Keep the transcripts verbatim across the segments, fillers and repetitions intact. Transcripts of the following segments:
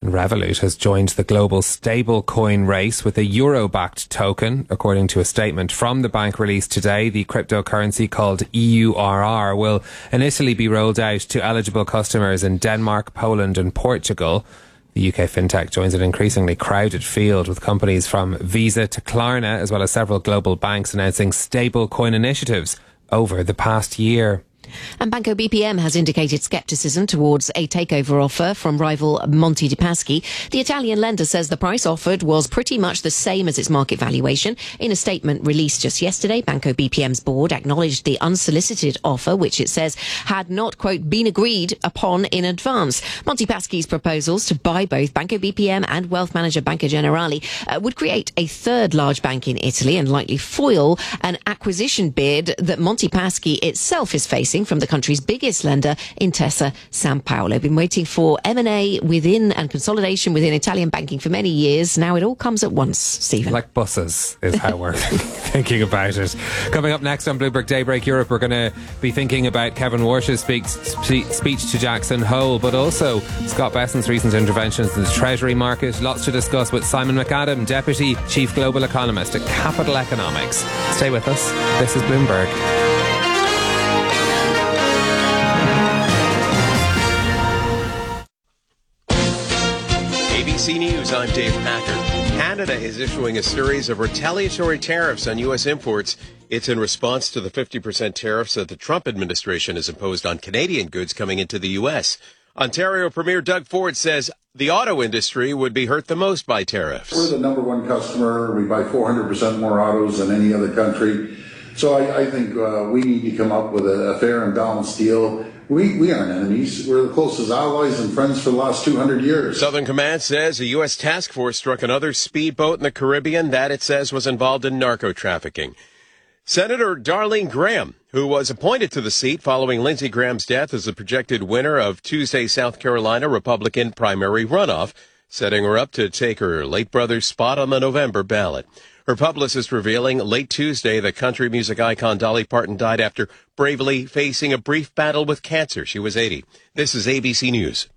Revolut has joined the global stablecoin race with a euro-backed token. According to a statement from the bank released today, the cryptocurrency called E U R R will initially be rolled out to eligible customers in Denmark, Poland and Portugal. The U K fintech joins an increasingly crowded field, with companies from Visa to Klarna, as well as several global banks, announcing stablecoin initiatives over the past year. And Banco B P M has indicated scepticism towards a takeover offer from rival Monte dei Paschi. The Italian lender says the price offered was pretty much the same as its market valuation. In a statement released just yesterday, Banco B P M's board acknowledged the unsolicited offer, which it says had not, quote, been agreed upon in advance. Monte Paschi's proposals to buy both Banco B P M and wealth manager Banca Generali uh, would create a third large bank in Italy and likely foil an acquisition bid that Monte Paschi itself is facing from the country's biggest lender, Intesa Sanpaolo. Been waiting for M and A within and consolidation within Italian banking for many years. Now it all comes at once, Stephen. Like buses is how we're thinking about it. Coming up next on Bloomberg Daybreak Europe, we're going to be thinking about Kevin Warsh's speech, speech to Jackson Hole, but also Scott Bessent's recent interventions in the Treasury market. Lots to discuss with Simon McAdam, Deputy Chief Global Economist at Capital Economics. Stay with us. This is Bloomberg. A B C News, I'm Dave Packer. Canada is issuing a series of retaliatory tariffs on U S imports. It's in response to the fifty percent tariffs that the Trump administration has imposed on Canadian goods coming into the U S. Ontario Premier Doug Ford says the auto industry would be hurt the most by tariffs. We're the number one customer. We buy four hundred percent more autos than any other country. So I, I think uh, we need to come up with a, a fair and balanced deal. We, we aren't enemies. We're the closest allies and friends for the last two hundred years. Southern Command says a U S task force struck another speedboat in the Caribbean that it says was involved in narco trafficking. Senator Darlene Graham, who was appointed to the seat following Lindsey Graham's death, is the projected winner of Tuesday's South Carolina Republican primary runoff, setting her up to take her late brother's spot on the November ballot. Her publicist revealing late Tuesday that country music icon Dolly Parton died after bravely facing a brief battle with cancer. She was eighty. This is A B C News.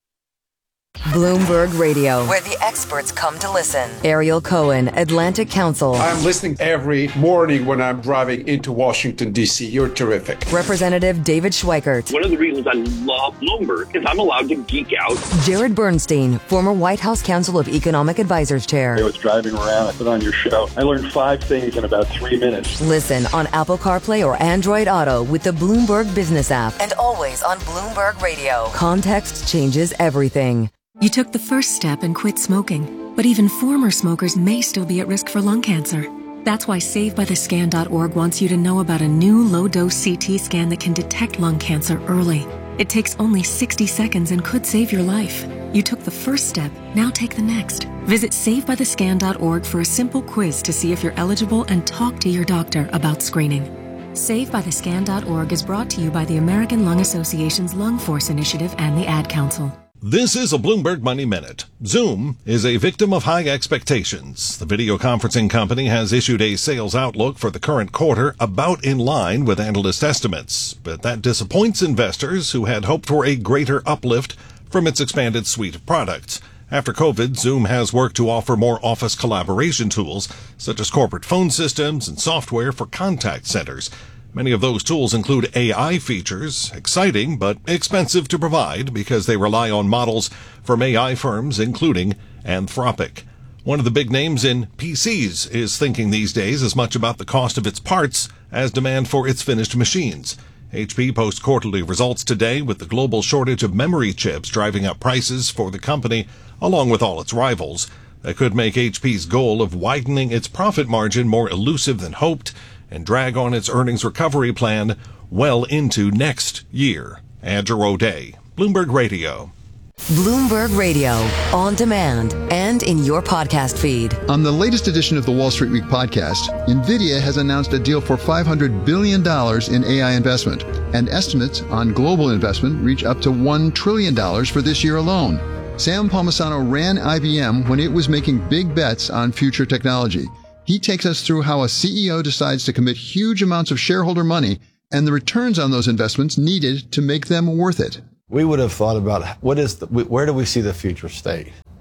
Bloomberg Radio, where the experts come to listen. Ariel Cohen, Atlantic Council. I'm listening every morning when I'm driving into Washington, D C. You're terrific. Representative David Schweikert. One of the reasons I love Bloomberg is I'm allowed to geek out. Jared Bernstein, former White House Council of Economic Advisors Chair. I was driving around, I put on your show. I learned five things in about three minutes. Listen on Apple CarPlay or Android Auto with the Bloomberg Business app. And always on Bloomberg Radio. Context changes everything. You took the first step and quit smoking, but even former smokers may still be at risk for lung cancer. That's why Save By The Scan dot org wants you to know about a new low-dose C T scan that can detect lung cancer early. It takes only sixty seconds and could save your life. You took the first step, now take the next. Visit Save By The Scan dot org for a simple quiz to see if you're eligible and talk to your doctor about screening. Save By The Scan dot org is brought to you by the American Lung Association's Lung Force Initiative and the Ad Council. This is a Bloomberg Money Minute. Zoom is a victim of high expectations. The video conferencing company has issued a sales outlook for the current quarter about in line with analyst estimates, but that disappoints investors who had hoped for a greater uplift from its expanded suite of products. After COVID, Zoom has worked to offer more office collaboration tools, such as corporate phone systems and software for contact centers. Many of those tools include A I features, exciting but expensive to provide because they rely on models from A I firms, including Anthropic. One of the big names in P Cs is thinking these days as much about the cost of its parts as demand for its finished machines. H P posts quarterly results today with the global shortage of memory chips driving up prices for the company, along with all its rivals. That could make H P's goal of widening its profit margin more elusive than hoped, and drag on its earnings recovery plan well into next year. Andrew O'Day, Bloomberg Radio. Bloomberg Radio, on demand and in your podcast feed. On the latest edition of the Wall Street Week podcast, NVIDIA has announced a deal for five hundred billion dollars in A I investment, and estimates on global investment reach up to one trillion dollars for this year alone. Sam Palmisano ran I B M when it was making big bets on future technology. He takes us through how a C E O decides to commit huge amounts of shareholder money and the returns on those investments needed to make them worth it. We would have thought about what is the, where do we see the future state?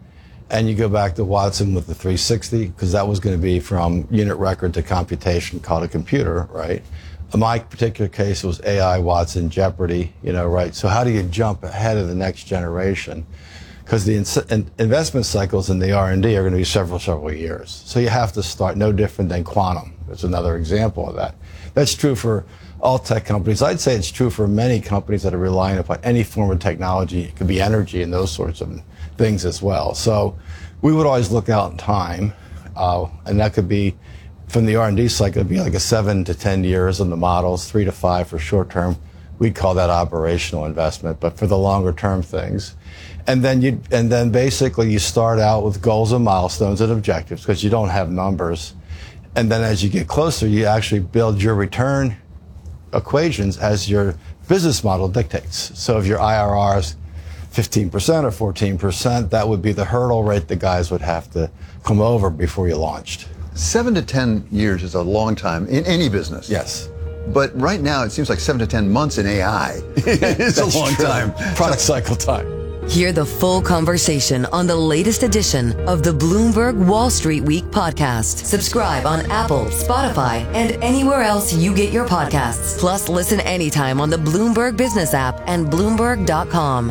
and you go back to Watson with the three sixty, because that was going to be from unit record to computation called a computer, right? In my particular case, it was A I, Watson, Jeopardy, you know, right? So how do you jump ahead of the next generation? Because the ins- in- investment cycles in the R and D are going to be several, several years. So you have to start no different than quantum. That's another example of that. That's true for all tech companies. I'd say it's true for many companies that are relying upon any form of technology. It could be energy and those sorts of things as well. So we would always look out in time, uh, and that could be from the R and D cycle, it'd be like a seven to ten years on the models, three to five for short term. We'd call that operational investment, but for the longer term things. And then you, and then basically you start out with goals and milestones and objectives because you don't have numbers. And then as you get closer, you actually build your return equations as your business model dictates. So if your I R R is fifteen percent or fourteen percent, that would be the hurdle rate the guys would have to come over before you launched. Seven to ten years is a long time in any business. Yes. But right now, it seems like seven to ten months in A I is a long true. time. Product cycle time. Hear the full conversation on the latest edition of the Bloomberg Wall Street Week podcast. Subscribe on Apple, Spotify, and anywhere else you get your podcasts. Plus, listen anytime on the Bloomberg Business app and Bloomberg dot com.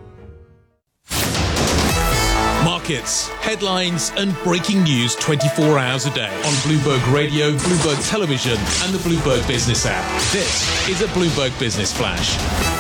Markets, headlines, and breaking news twenty-four hours a day on Bloomberg Radio, Bloomberg Television, and the Bloomberg Business app. This is a Bloomberg Business Flash.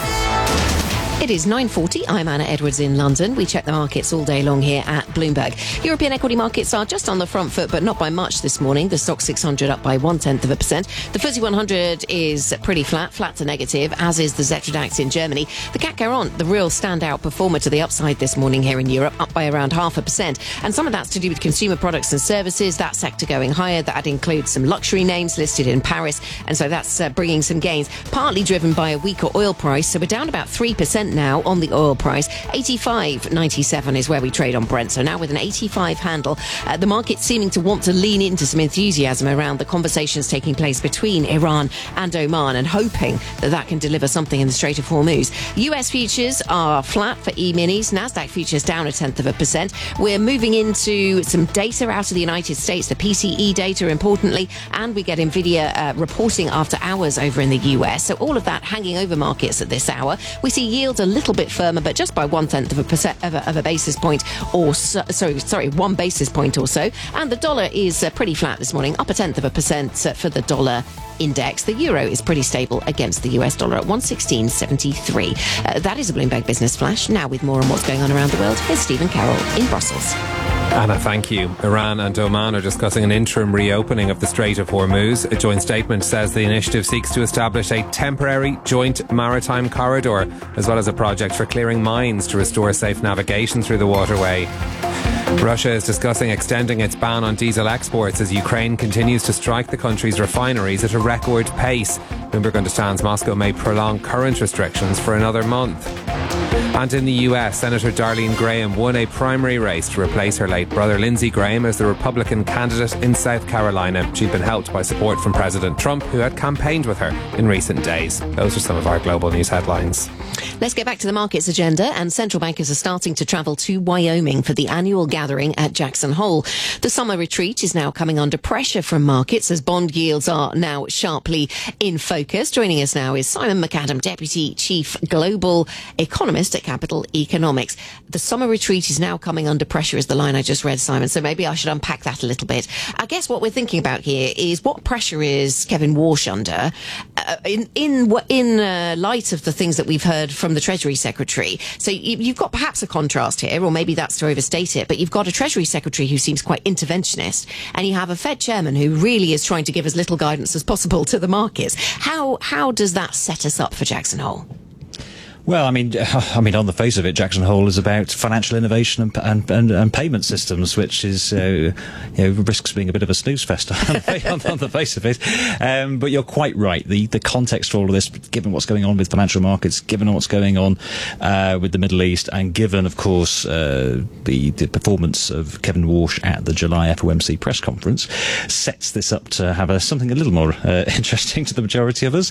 It is nine forty. I'm Anna Edwards in London. We check the markets all day long here at Bloomberg. European equity markets are just on the front foot, but not by much this morning. The Stoxx six hundred up by one-tenth of a percent. The F T S E one hundred is pretty flat, flat to negative, as is the Xetra DAX in Germany. The C A C quarante, the real standout performer to the upside this morning here in Europe, up by around half a percent. And some of that's to do with consumer products and services, that sector going higher. That includes some luxury names listed in Paris. And so that's uh, bringing some gains, partly driven by a weaker oil price. So we're down about three percent now on the oil price. eighty-five ninety-seven is where we trade on Brent. So now with an eighty-five handle, uh, the market seeming to want to lean into some enthusiasm around the conversations taking place between Iran and Oman, and hoping that that can deliver something in the Strait of Hormuz. U S futures are flat for E-minis. NASDAQ futures down a tenth of a percent. We're moving into some data out of the United States, the P C E data importantly, and we get Nvidia uh, reporting after hours over in the U S. So all of that hanging over markets at this hour. We see yields a little bit firmer, but just by one tenth of a percent of a, of a basis point or so, sorry, sorry, one basis point or so. And the dollar is uh, pretty flat this morning, up a tenth of a percent uh, for the dollar index. The euro is pretty stable against the U S dollar at one sixteen seventy-three. Uh, that is a Bloomberg Business Flash. Now with more on what's going on around the world, here's Stephen Carroll in Brussels. Anna, thank you. Iran and Oman are discussing an interim reopening of the Strait of Hormuz. A joint statement says the initiative seeks to establish a temporary joint maritime corridor, as well as a project for clearing mines to restore safe navigation through the waterway. Russia is discussing extending its ban on diesel exports as Ukraine continues to strike the country's refineries at a record pace. Bloomberg understands Moscow may prolong current restrictions for another month. And in the U S, Senator Darlene Graham won a primary race to replace her late brother Lindsey Graham as the Republican candidate in South Carolina. She'd been helped by support from President Trump, who had campaigned with her in recent days. Those are some of our global news headlines. Let's get back to the markets agenda, and central bankers are starting to travel to Wyoming for the annual gathering at Jackson Hole. The summer retreat is now coming under pressure from markets as bond yields are now sharply in focus. Joining us now is Simon McAdam, Deputy Chief Global Economist at Capital Economics. The summer retreat is now coming under pressure is the line I just read, Simon, so maybe I should unpack that a little bit. I guess what we're thinking about here is what pressure is Kevin Walsh under uh, in in, in uh, light of the things that we've heard from the Treasury Secretary. So you, you've got perhaps a contrast here, or maybe that's to overstate it, but you've got a Treasury Secretary who seems quite interventionist, and you have a Fed Chairman who really is trying to give as little guidance as possible to the markets. How how does that set us up for Jackson Hole? Well, I mean, I mean, on the face of it, Jackson Hole is about financial innovation and and, and, and payment systems, which is, uh, you know, risks being a bit of a snooze fest on, on the face of it. Um, but you're quite right. The the context for all of this, given what's going on with financial markets, given what's going on uh, with the Middle East, and given, of course, uh, the the performance of Kevin Walsh at the July F O M C press conference, sets this up to have a, something a little more uh, interesting to the majority of us.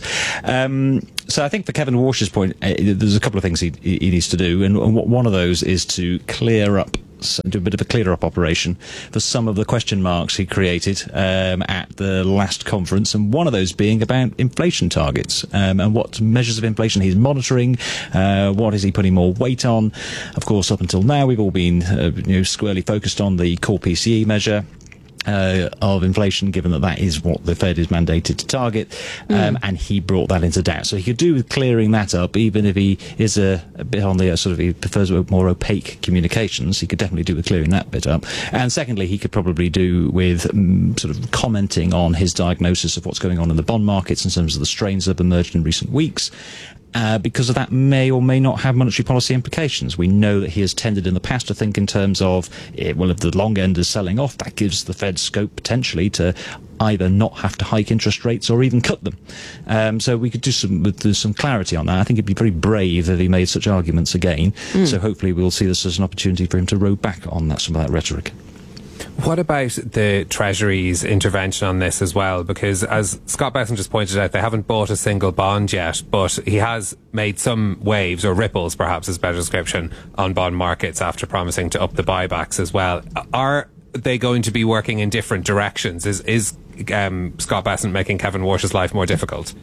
Um, so I think for Kevin Walsh's point, uh, there's a couple of things he, he needs to do, and one of those is to clear up accounts and do a bit of a clear-up operation for some of the question marks he created um, at the last conference, and one of those being about inflation targets um, and what measures of inflation he's monitoring, uh, what is he putting more weight on. Of course, up until now, we've all been uh, you know, squarely focused on the core P C E measure Uh, of inflation, given that that is what the Fed is mandated to target, um, mm. and he brought that into doubt. So he could do with clearing that up, even if he is a, a bit on the uh, sort of, he prefers more opaque communications. He could definitely do with clearing that bit up. And secondly, he could probably do with um, sort of commenting on his diagnosis of what's going on in the bond markets in terms of the strains that have emerged in recent weeks. Uh, because of that may or may not have monetary policy implications. We know that he has tended in the past to think in terms of, eh, well, if the long end is selling off, that gives the Fed scope potentially to either not have to hike interest rates or even cut them. Um, so we could do some with do some clarity on that. I think it'd be very brave if he made such arguments again. Mm. So hopefully we'll see this as an opportunity for him to row back on that, some of that rhetoric. What about the Treasury's intervention on this as well? Because as Scott Besson just pointed out, they haven't bought a single bond yet, but he has made some waves, or ripples perhaps is a better description, on bond markets after promising to up the buybacks as well. Are they going to be working in different directions? Is, is um, Scott Besson making Kevin Warsh's life more difficult?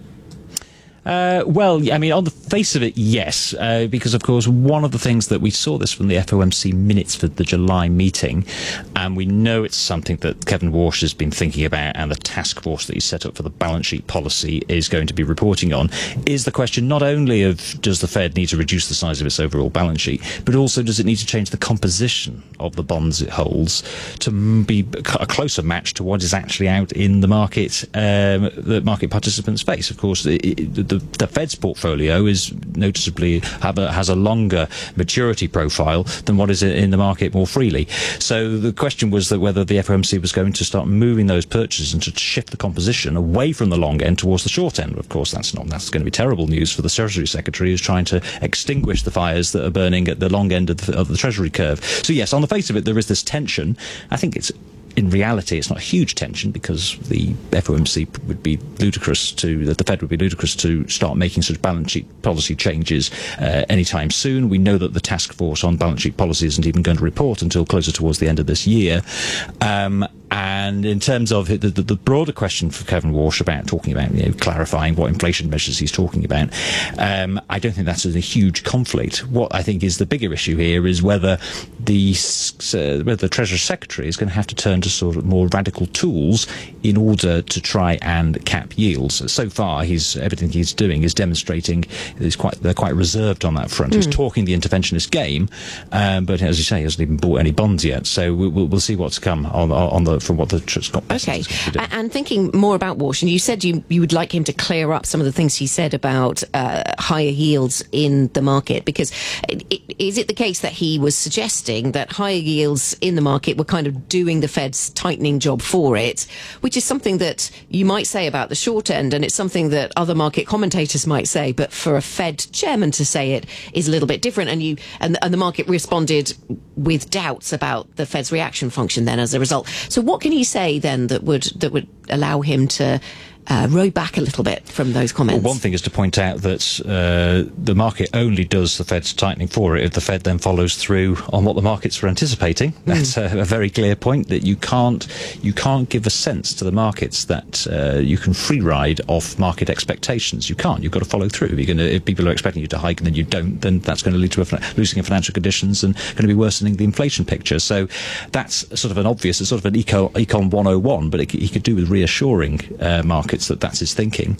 Uh, well, I mean, on the face of it, yes, uh, because, of course, one of the things that we saw this from the F O M C minutes for the July meeting, and we know it's something that Kevin Warsh has been thinking about, and the task force that he set up for the balance sheet policy is going to be reporting on, is the question not only of does the Fed need to reduce the size of its overall balance sheet, but also does it need to change the composition of the bonds it holds to be a closer match to what is actually out in the market, um, that market participants face. Of course, it, it, the The Fed's portfolio is noticeably have a, has a longer maturity profile than what is in the market more freely. So the question was that whether the F O M C was going to start moving those purchases and to shift the composition away from the long end towards the short end. Of course, that's not that's going to be terrible news for the Treasury Secretary, who's trying to extinguish the fires that are burning at the long end of the, of the Treasury curve. So yes, on the face of it, there is this tension. I think it's in reality, it's not a huge tension, because the F O M C would be ludicrous to, that the Fed would be ludicrous to start making such balance sheet policy changes uh, anytime soon. We know that the task force on balance sheet policy isn't even going to report until closer towards the end of this year. Um, And in terms of the, the, the broader question for Kevin Warsh about talking about, you know, clarifying what inflation measures he's talking about, um, I don't think that's a huge conflict. What I think is the bigger issue here is whether the uh, whether the Treasury Secretary is going to have to turn to sort of more radical tools in order to try and cap yields. So far, he's everything he's doing is demonstrating he's quite they're quite reserved on that front. Mm. He's talking the interventionist game, um, but as you say, he hasn't even bought any bonds yet. So we'll, we'll see what's come on on the from what the Scott Besson okay. is going to do. And thinking more about Warsh, and you said you you would like him to clear up some of the things he said about uh, higher yields in the market, because it, it, is it the case that he was suggesting that higher yields in the market were kind of doing the Fed's tightening job for it, which is something that you might say about the short end, and it's something that other market commentators might say, but for a Fed chairman to say it is a little bit different, and you and, and the market responded with doubts about the Fed's reaction function then as a result. So what can he say then that would that would allow him to uh, row back a little bit from those comments? Well, one thing is to point out that uh, the market only does the Fed's tightening for it if the Fed then follows through on what the markets were anticipating. That's mm. a, a very clear point, that you can't you can't give a sense to the markets that uh, you can free ride off market expectations. You can't. You've got to follow through. If, you're gonna, if people are expecting you to hike and then you don't, then that's going to lead to a loosening of financial conditions and going to be worsening the inflation picture. So that's sort of an obvious, it's sort of an eco, econ one oh one, but it, he could do with reassuring uh, markets that that's his thinking.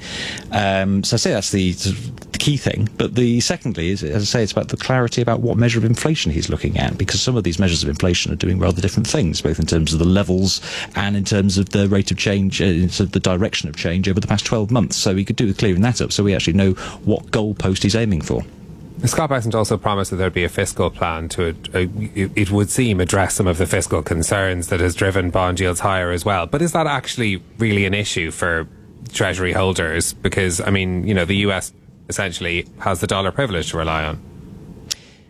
Um, so I say that's the, the key thing. But the secondly is, as I say, it's about the clarity about what measure of inflation he's looking at, because some of these measures of inflation are doing rather different things, both in terms of the levels and in terms of the rate of change, uh, in terms of the direction of change over the past twelve months. So he could do with clearing that up, so we actually know what goalpost he's aiming for. Scott Besson also promised that there'd be a fiscal plan to, uh, it would seem, address some of the fiscal concerns that has driven bond yields higher as well. But is that actually really an issue for Treasury holders? Because, I mean, you know, the U S essentially has the dollar privilege to rely on.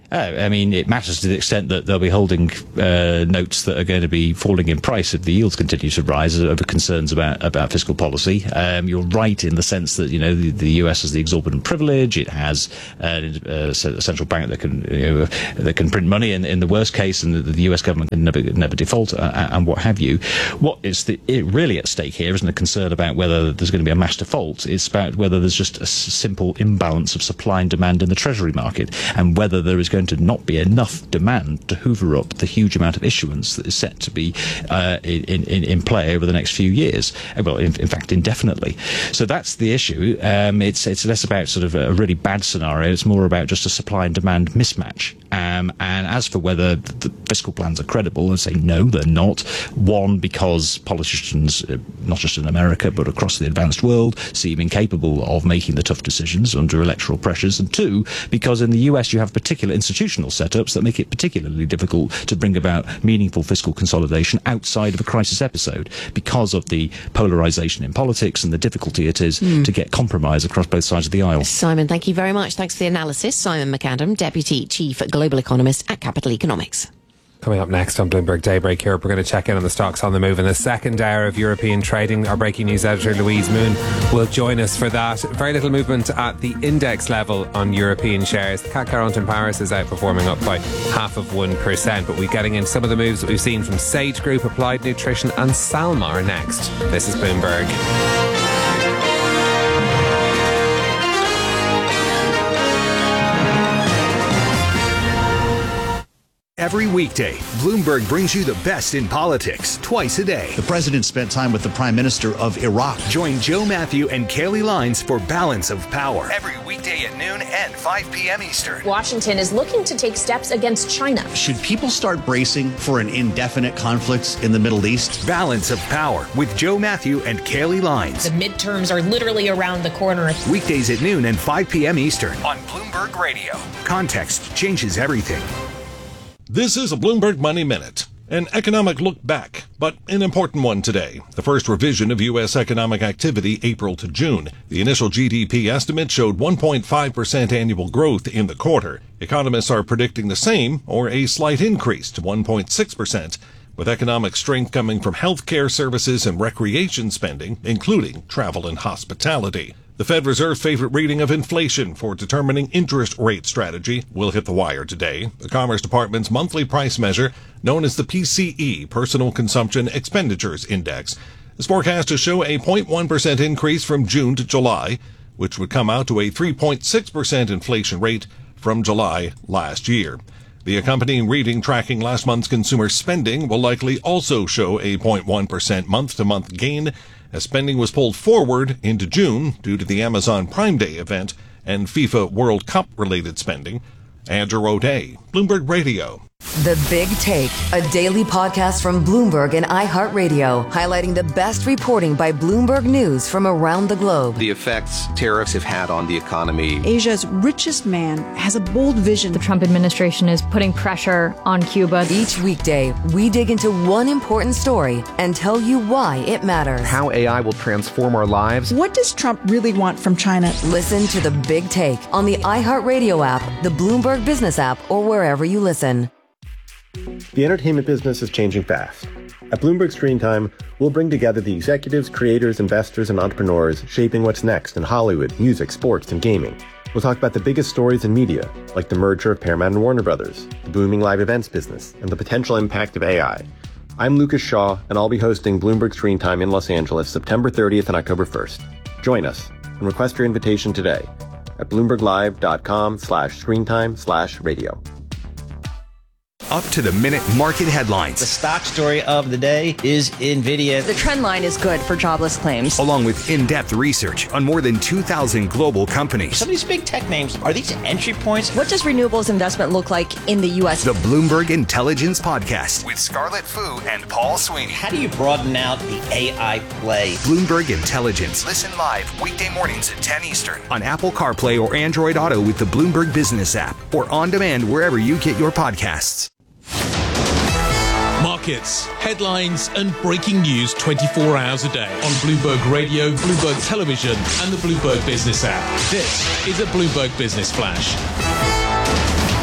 Uh, I mean, it matters to the extent that they'll be holding uh, notes that are going to be falling in price if the yields continue to rise over concerns about, about fiscal policy. Um, you're right in the sense that, you know, the, the U S has the exorbitant privilege. It has uh, a central bank that can, you know, that can print money in, in the worst case, and the, the U S government can never never default, uh, and what have you. What is the, it really at stake here isn't a concern about whether there's going to be a mass default. It's about whether there's just a s- simple imbalance of supply and demand in the treasury market, and whether there is going to not be enough demand to hoover up the huge amount of issuance that is set to be uh, in, in, in play over the next few years. Well, in, in fact, indefinitely. So that's the issue. Um, it's it's less about sort of a really bad scenario. It's more about just a supply and demand mismatch. Um, and as for whether the fiscal plans are credible, I'd say no, they're not. One, because politicians, uh, not just in America, but across the advanced world, seem incapable of making the tough decisions under electoral pressures. And two, because in the U S you have particular institutional setups that make it particularly difficult to bring about meaningful fiscal consolidation outside of a crisis episode, because of the polarization in politics and the difficulty it is mm. to get compromise across both sides of the aisle. Simon, thank you very much. Thanks for the analysis. Simon McAdam, Deputy Chief Global Economist at Capital Economics. Coming up next on Bloomberg Daybreak Europe, we're going to check in on the stocks on the move in the second hour of European trading. Our breaking news editor Louise Moon will join us for that. Very little movement at the index level on European shares. The C A C Quarante in Paris is outperforming up by half of one percent, but we're getting in some of the moves that we've seen from Sage Group, Applied Nutrition and Salmar next. This is Bloomberg. Every weekday, Bloomberg brings you the best in politics twice a day. The president spent time with the prime minister of Iraq. Join Joe Matthew and Kaylee Lines for Balance of Power. Every weekday at noon and five p.m. Eastern. Washington is looking to take steps against China. Should people start bracing for an indefinite conflict in the Middle East? Balance of Power with Joe Matthew and Kaylee Lines. The midterms are literally around the corner. Weekdays at noon and five p.m. Eastern. On Bloomberg Radio. Context changes everything. This is a Bloomberg Money Minute, an economic look back, but an important one today. The first revision of U S economic activity April to June. The initial G D P estimate showed one point five percent annual growth in the quarter. Economists are predicting the same or a slight increase to one point six percent, with economic strength coming from healthcare services and recreation spending, including travel and hospitality. The Fed Reserve's favorite reading of inflation for determining interest rate strategy will hit the wire today. The Commerce Department's monthly price measure, known as the P C E, Personal Consumption Expenditures Index, is forecast to show a zero point one percent increase from June to July, which would come out to a three point six percent inflation rate from July last year. The accompanying reading tracking last month's consumer spending will likely also show a zero point one percent month-to-month gain, as spending was pulled forward into June due to the Amazon Prime Day event and FIFA World Cup-related spending. Andrew O'Day, Bloomberg Radio. The Big Take, a daily podcast from Bloomberg and iHeartRadio, highlighting the best reporting by Bloomberg News from around the globe. The effects tariffs have had on the economy. Asia's richest man has a bold vision. The Trump administration is putting pressure on Cuba. Each weekday, we dig into one important story and tell you why it matters. How A I will transform our lives. What does Trump really want from China? Listen to The Big Take on the iHeartRadio app, the Bloomberg Business app, or wherever you listen. The entertainment business is changing fast. At Bloomberg Screen Time, we'll bring together the executives, creators, investors, and entrepreneurs shaping what's next in Hollywood, music, sports, and gaming. We'll talk about the biggest stories in media, like the merger of Paramount and Warner Brothers, the booming live events business, and the potential impact of A I. I'm Lucas Shaw, and I'll be hosting Bloomberg Screen Time in Los Angeles September thirtieth and October first. Join us and request your invitation today at bloomberglive.com slash screentime slash radio. Up-to-the-minute market headlines. The stock story of the day is NVIDIA. The trend line is good for jobless claims. Along with in-depth research on more than two thousand global companies. Some of these big tech names, are these entry points? What does renewables investment look like in the U S? The Bloomberg Intelligence Podcast. With Scarlett Fu and Paul Sweeney. How do you broaden out the A I play? Bloomberg Intelligence. Listen live weekday mornings at ten Eastern. On Apple CarPlay or Android Auto with the Bloomberg Business app. Or on demand wherever you get your podcasts. Markets, headlines and breaking news twenty-four hours a day on Bloomberg Radio, Bloomberg Television and the Bloomberg Business app. This is a Bloomberg Business Flash.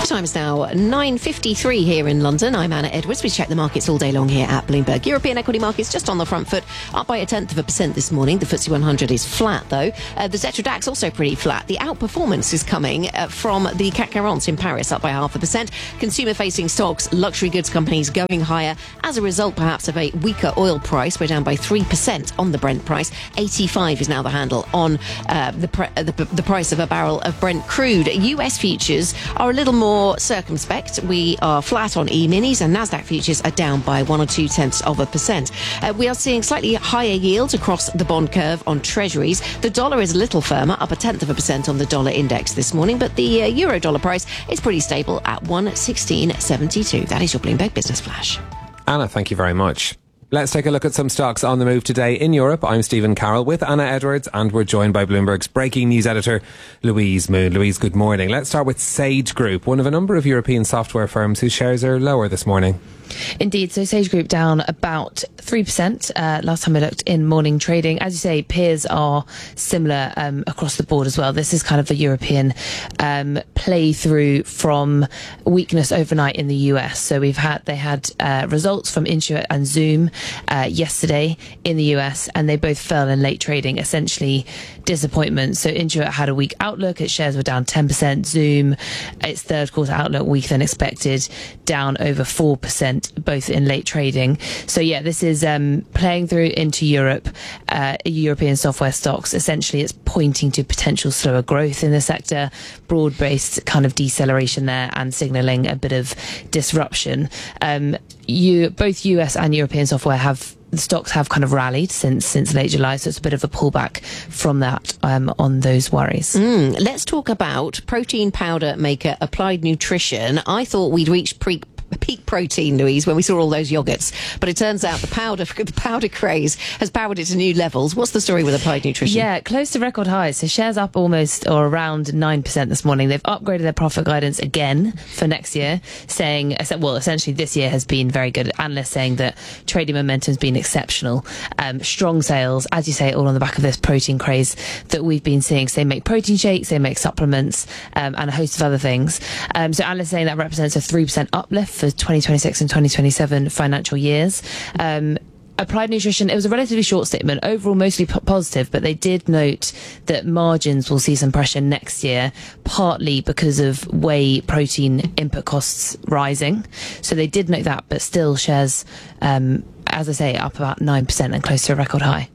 Time is now nine fifty-three here in London. I'm Anna Edwards. We check the markets all day long here at Bloomberg. European equity markets just on the front foot, up by a tenth of a percent this morning. The F T S E one hundred is flat, though. Uh, the Xetra DAX also pretty flat. The outperformance is coming uh, from the C A C quarante in Paris, up by half a percent. Consumer-facing stocks, luxury goods companies going higher as a result, perhaps, of a weaker oil price. We're down by three percent on the Brent price. eighty-five is now the handle on uh, the, pre- uh, the, the price of a barrel of Brent crude. U S futures are a little more circumspect. We are flat on E-minis, and Nasdaq futures are down by one or two tenths of a percent. Uh, we are seeing slightly higher yields across the bond curve on treasuries. The dollar is a little firmer, up a tenth of a percent on the dollar index this morning, but the uh, euro dollar price is pretty stable at one sixteen seventy-two. That is your Bloomberg Business Flash. Anna, thank you very much. Let's take a look at some stocks on the move today in Europe. I'm Stephen Carroll with Anna Edwards, and we're joined by Bloomberg's breaking news editor, Louise Moon. Louise, good morning. Let's start with Sage Group, one of a number of European software firms whose shares are lower this morning. Indeed, so Sage Group down about three percent uh, last time I looked in morning trading. As you say, peers are similar um, across the board as well. This is kind of a European um, play through from weakness overnight in the U S. So we've had they had uh, results from Intuit and Zoom uh, yesterday in the U S, and they both fell in late trading, essentially disappointment. So Intuit had a weak outlook. Its shares were down ten percent. Zoom, its third quarter outlook weaker than expected, down over four percent. Both in late trading. So yeah, this is um, playing through into Europe, uh, European software stocks. Essentially, it's pointing to potential slower growth in the sector, broad-based kind of deceleration there, and signalling a bit of disruption. Um, you, both U S and European software have the stocks have kind of rallied since since late July, so it's a bit of a pullback from that um, on those worries. Mm, let's talk about protein powder maker Applied Nutrition. I thought we'd reached pre peak protein, Louise, when we saw all those yogurts, but it turns out the powder the powder craze has powered it to new levels. What's the story with Applied Nutrition? Yeah, close to record highs. So shares up almost or around nine percent this morning. They've upgraded their profit guidance again for next year, saying, well, essentially this year has been very good. Analysts saying that trading momentum has been exceptional. Um, strong sales, as you say, all on the back of this protein craze that we've been seeing. So they make protein shakes, they make supplements, um, and a host of other things. Um, so analysts saying that represents a three percent uplift for twenty twenty-six and twenty twenty-seven financial years. Um, Applied Nutrition, it was a relatively short statement, overall mostly p- positive, but they did note that margins will see some pressure next year, partly because of whey protein input costs rising. So they did note that, but still shares, um, as I say, up about nine percent and close to a record high.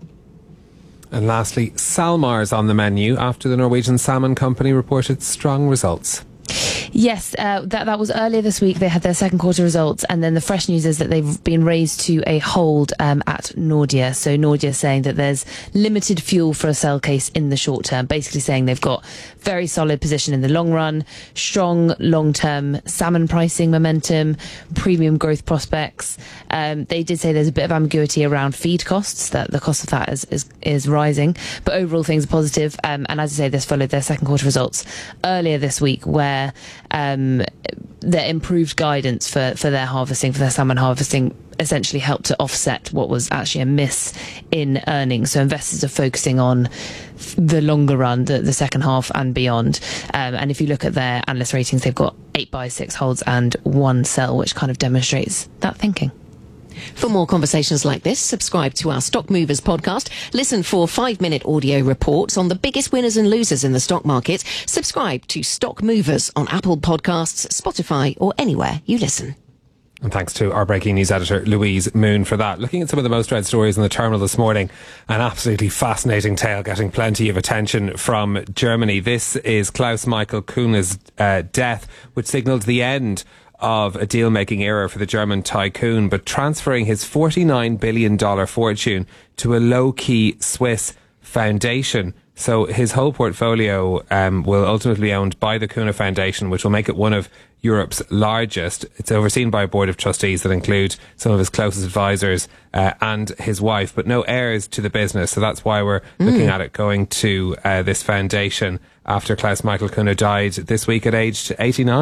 And lastly, Salmar's on the menu after the Norwegian Salmon Company reported strong results. Yes, uh, that that was earlier this week. They had their second quarter results, and then the fresh news is that they've been raised to a hold um, at Nordia. So Nordia saying that there's limited fuel for a sell case in the short term, basically saying they've got very solid position in the long run, strong long-term salmon pricing momentum, premium growth prospects. Um, they did say there's a bit of ambiguity around feed costs, that the cost of that is is, is rising, but overall things are positive. Um, and as I say, this followed their second quarter results earlier this week, where Um, their improved guidance for, for their harvesting, for their salmon harvesting, essentially helped to offset what was actually a miss in earnings. So investors are focusing on the longer run, the, the second half and beyond. Um, and if you look at their analyst ratings, they've got eight buys, six holds and one sell, which kind of demonstrates that thinking. For more conversations like this, subscribe to our Stock Movers podcast. Listen for five-minute audio reports on the biggest winners and losers in the stock market. Subscribe to Stock Movers on Apple Podcasts, Spotify, or anywhere you listen. And thanks to our breaking news editor, Louise Moon, for that. Looking at some of the most read stories in the terminal this morning, an absolutely fascinating tale getting plenty of attention from Germany. This is Klaus Michael Kühne's uh, death, which signalled the end of a deal-making era for the German tycoon, but transferring his forty-nine billion dollars fortune to a low-key Swiss foundation. So his whole portfolio um, will ultimately be owned by the Kühne Foundation, which will make it one of Europe's largest. It's overseen by a board of trustees that include some of his closest advisors uh, and his wife, but no heirs to the business. So that's why we're mm. looking at it going to uh, this foundation after Klaus Michael Kühne died this week at age eighty-nine.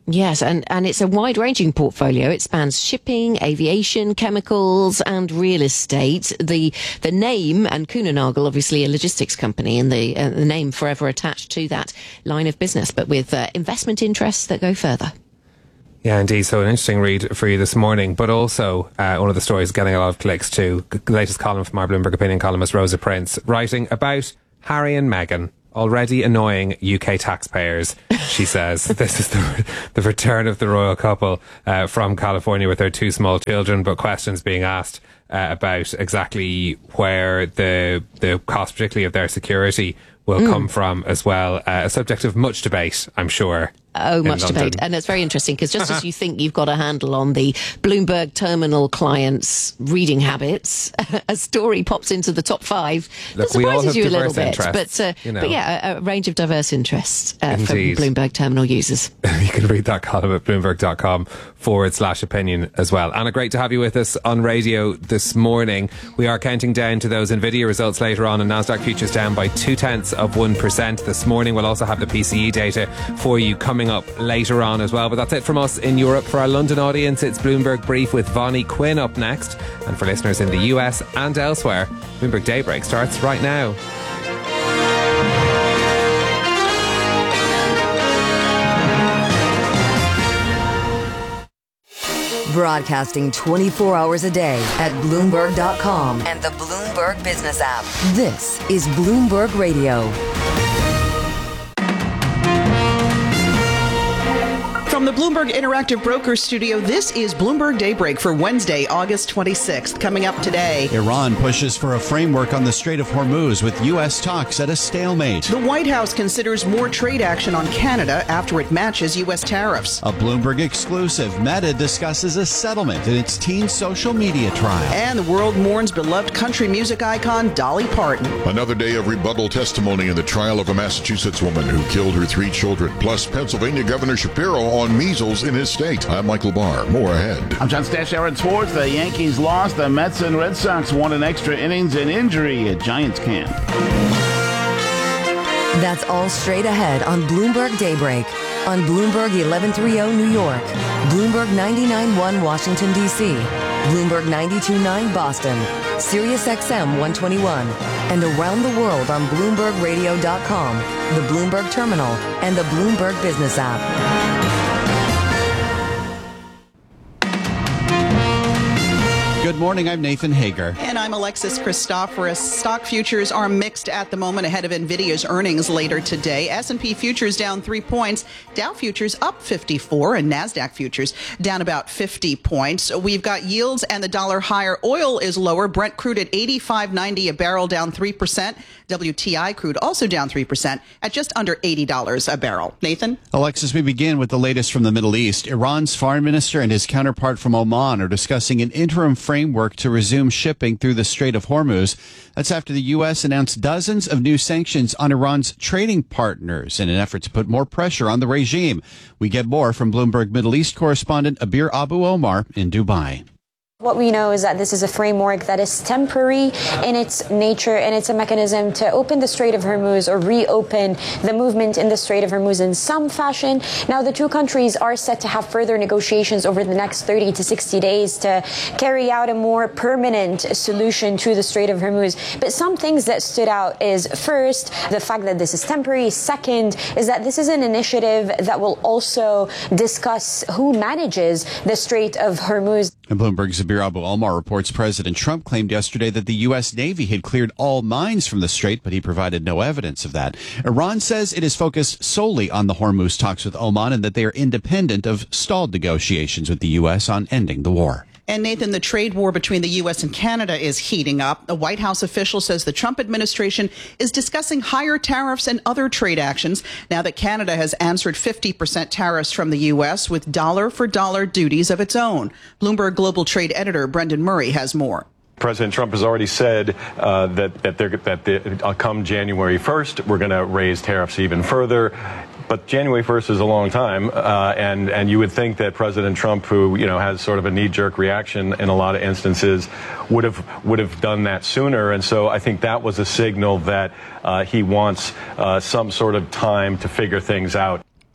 Yes, and, and it's a wide-ranging portfolio. It spans shipping, aviation, chemicals, and real estate. The the name, and Kuehne+Nagel, obviously a logistics company, and the, uh, the name forever attached to that line of business, but with uh, investment interests that go further. Yeah, indeed. So an interesting read for you this morning, but also uh, one of the stories getting a lot of clicks too. The latest column from our Bloomberg Opinion columnist Rosa Prince, writing about Harry and Meghan. Already annoying U K taxpayers, she says. This is the, the return of the royal couple uh, from California with their two small children, but questions being asked uh, about exactly where the the cost, particularly of their security, will mm. come from as well. Uh, a subject of much debate, I'm sure. Oh, much London. debate. And it's very interesting because just as you think you've got a handle on the Bloomberg terminal clients' reading habits, a story pops into the top five Look, that surprises you a little bit. Interests, but, uh, you know. but yeah, a, a range of diverse interests uh, from Indeed. Bloomberg terminal users. You can read that column at bloomberg.com forward slash opinion as well. Anna, great to have you with us on radio this morning. We are counting down to those Nvidia results later on, and Nasdaq futures down by two tenths of one percent this morning. We'll also have the P C E data for you coming up later on as well. But that's it from us in Europe. For our London audience, it's Bloomberg Brief with Vonnie Quinn up next. And for listeners in the U S and elsewhere, Bloomberg Daybreak starts right now. Broadcasting twenty-four hours a day at Bloomberg dot com and the Bloomberg Business app. This is Bloomberg Radio. From the Bloomberg Interactive Brokers Studio, this is Bloomberg Daybreak for Wednesday, August twenty-sixth. Coming up today, Iran pushes for a framework on the Strait of Hormuz with U S talks at a stalemate. The White House considers more trade action on Canada after it matches U S tariffs. A Bloomberg exclusive, Meta discusses a settlement in its teen social media trial. And the world mourns beloved country music icon Dolly Parton. Another day of rebuttal testimony in the trial of a Massachusetts woman who killed her three children, plus Pennsylvania Governor Shapiro on measles in his state. I'm Michael Barr. More ahead. I'm John Stash, Aaron Sports. The Yankees lost. The Mets and Red Sox won in extra innings in injury at Giants camp. That's all straight ahead on Bloomberg Daybreak. On Bloomberg eleven thirty New York, Bloomberg ninety-nine point one Washington, D C, Bloomberg ninety-two point nine Boston, Sirius X M one twenty-one, and around the world on Bloomberg Radio dot com, the Bloomberg Terminal, and the Bloomberg Business app. Good morning, I'm Nathan Hager. And I'm Alexis Christoforous. Stock futures are mixed at the moment ahead of NVIDIA's earnings later today. S and P futures down three points. Dow futures up fifty-four, and NASDAQ futures down about fifty points. We've got yields and the dollar higher. Oil is lower. Brent crude at eighty-five ninety a barrel, down three percent. W T I crude also down three percent at just under eighty dollars a barrel. Nathan? Alexis, we begin with the latest from the Middle East. Iran's foreign minister and his counterpart from Oman are discussing an interim framework to resume shipping through the Strait of Hormuz. That's after the U S announced dozens of new sanctions on Iran's trading partners in an effort to put more pressure on the regime. We get more from Bloomberg Middle East correspondent Abir Abu Omar in Dubai. What we know is that this is a framework that is temporary in its nature, and it's a mechanism to open the Strait of Hormuz or reopen the movement in the Strait of Hormuz in some fashion. Now, the two countries are set to have further negotiations over the next thirty to sixty days to carry out a more permanent solution to the Strait of Hormuz. But some things that stood out is, first, the fact that this is temporary. Second, is that this is an initiative that will also discuss who manages the Strait of Hormuz. And Bloomberg's Abir Abu Omar reports President Trump claimed yesterday that the U S. Navy had cleared all mines from the strait, but he provided no evidence of that. Iran says it is focused solely on the Hormuz talks with Oman and that they are independent of stalled negotiations with the U S on ending the war. And Nathan, the trade war between the U S and Canada is heating up. A White House official says the Trump administration is discussing higher tariffs and other trade actions now that Canada has answered fifty percent tariffs from the U S with dollar-for-dollar duties of its own. Bloomberg Global Trade editor Brendan Murray has more. President Trump has already said uh, that that, they're, that they, uh, come January first, we're going to raise tariffs even further. But January first is a long time, uh, and and you would think that President Trump, who you know has sort of a knee-jerk reaction in a lot of instances, would have would have done that sooner. And so I think that was a signal that uh, he wants uh, some sort of time to figure things out.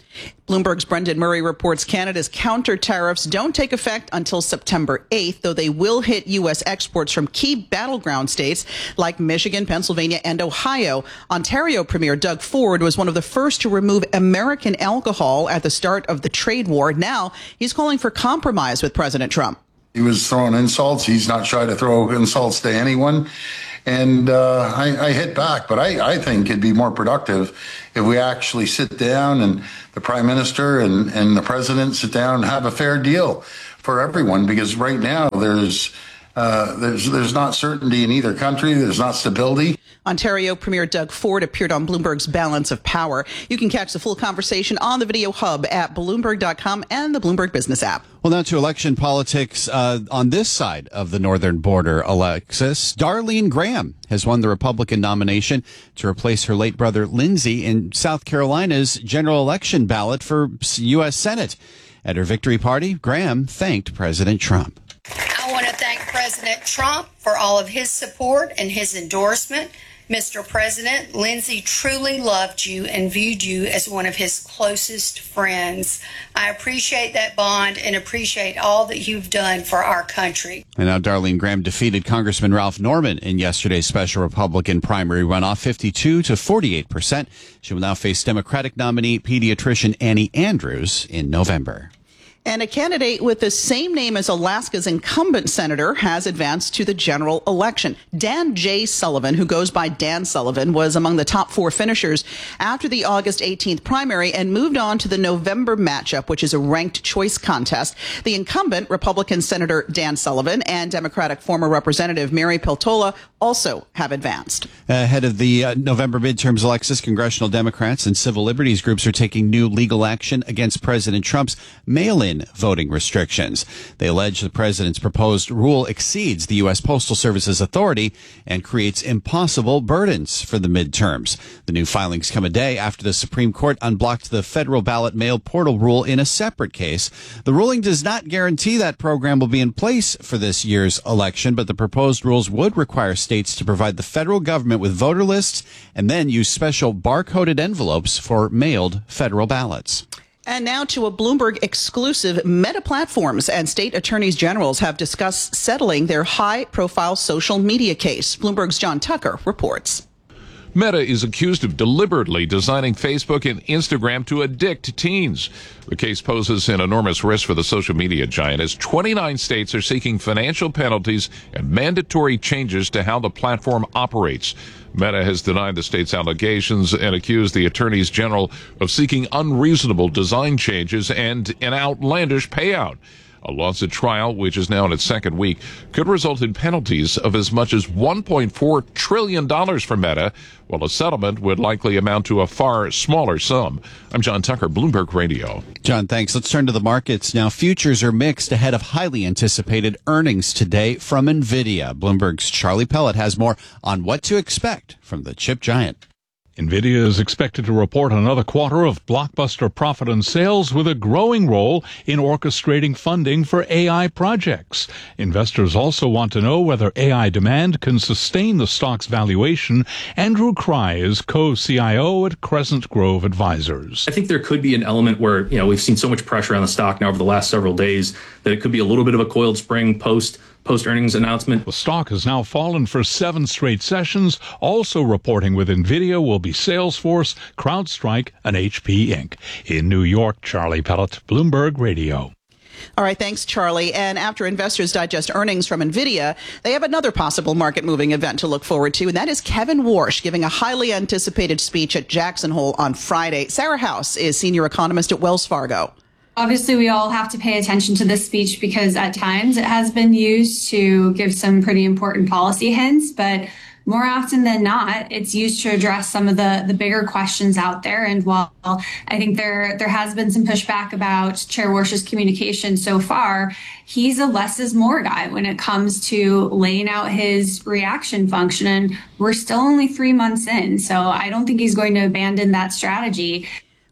Bloomberg's Brendan Murray reports Canada's counter tariffs don't take effect until September eighth, though they will hit U S exports from key battleground states like Michigan, Pennsylvania, and Ohio. Ontario Premier Doug Ford was one of the first to remove American alcohol at the start of the trade war. Now he's calling for compromise with President Trump. He was throwing insults. He's not shy to throw insults to anyone. And uh, I, I hit back, but I, I think it'd be more productive if we actually sit down and the Prime Minister and, and the President sit down and have a fair deal for everyone. Because right now there's uh, there's there's not certainty in either country. There's not stability. Ontario Premier Doug Ford appeared on Bloomberg's Balance of Power. You can catch the full conversation on the Video Hub at Bloomberg dot com and the Bloomberg Business app. Well, now to election politics uh, on this side of the northern border, Alexis. Darlene Graham has won the Republican nomination to replace her late brother Lindsey in South Carolina's general election ballot for U S Senate. At her victory party, Graham thanked President Trump. I want to thank President Trump for all of his support and his endorsement. Mister President, Lindsey truly loved you and viewed you as one of his closest friends. I appreciate that bond and appreciate all that you've done for our country. And now Darlene Graham defeated Congressman Ralph Norman in yesterday's special Republican primary runoff, fifty-two to forty-eight percent. She will now face Democratic nominee pediatrician Annie Andrews in November. And a candidate with the same name as Alaska's incumbent senator has advanced to the general election. Dan J. Sullivan, who goes by Dan Sullivan, was among the top four finishers after the August eighteenth primary and moved on to the November matchup, which is a ranked choice contest. The incumbent, Republican Senator Dan Sullivan, and Democratic former Representative Mary Peltola also have advanced. Ahead of the uh, November midterms, Alexis, congressional Democrats and civil liberties groups are taking new legal action against President Trump's mail-in voting restrictions. They allege the president's proposed rule exceeds the U S Postal Service's authority and creates impossible burdens for the midterms. The new filings come a day after the Supreme Court unblocked the federal ballot mail portal rule in a separate case. The ruling does not guarantee that program will be in place for this year's election, but the proposed rules would require states to provide the federal government with voter lists and then use special barcoded envelopes for mailed federal ballots. And now to a Bloomberg exclusive. Meta Platforms and state attorneys generals have discussed settling their high-profile social media case. Bloomberg's John Tucker reports. Meta is accused of deliberately designing Facebook and Instagram to addict teens. The case poses an enormous risk for the social media giant as twenty-nine states are seeking financial penalties and mandatory changes to how the platform operates. Meta has denied the state's allegations and accused the attorneys general of seeking unreasonable design changes and an outlandish payout. A lawsuit trial, which is now in its second week, could result in penalties of as much as one point four trillion dollars for Meta, while a settlement would likely amount to a far smaller sum. I'm John Tucker, Bloomberg Radio. John, thanks. Let's turn to the markets now. Futures are mixed ahead of highly anticipated earnings today from NVIDIA. Bloomberg's Charlie Pellet has more on what to expect from the chip giant. NVIDIA is expected to report another quarter of blockbuster profit and sales with a growing role in orchestrating funding for A I projects. Investors also want to know whether A I demand can sustain the stock's valuation. Andrew Cry is co-C I O at Crescent Grove Advisors. I think there could be an element where, you know, we've seen so much pressure on the stock now over the last several days that it could be a little bit of a coiled spring post post-earnings announcement. The stock has now fallen for seven straight sessions. Also reporting with NVIDIA will be Salesforce, CrowdStrike, and H P Incorporated. In New York, Charlie Pellet, Bloomberg Radio. All right, thanks, Charlie. And after investors digest earnings from NVIDIA, they have another possible market-moving event to look forward to, and that is Kevin Warsh giving a highly anticipated speech at Jackson Hole on Friday. Sarah House is senior economist at Wells Fargo. Obviously, we all have to pay attention to this speech because at times it has been used to give some pretty important policy hints, but more often than not, it's used to address some of the, the bigger questions out there. And while I think there there has been some pushback about Chair Warsh's communication so far, he's a less is more guy when it comes to laying out his reaction function. And we're still only three months in, so I don't think he's going to abandon that strategy.